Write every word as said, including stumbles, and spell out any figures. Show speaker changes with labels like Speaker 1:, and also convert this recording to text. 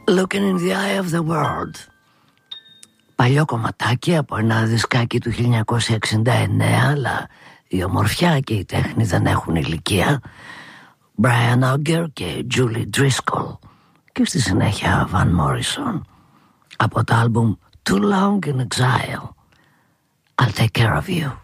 Speaker 1: Looking in the eye of the world. Παλιό κομματάκι από ένα δισκάκι του χίλια εννιακόσια εξήντα εννέα, αλλά η ομορφιά και η τέχνη δεν έχουν ηλικία. Brian Auger και Julie Driscoll. Και στη συνέχεια Van Morrison από το άλμπουμ Too Long in Exile. I'll take care of you.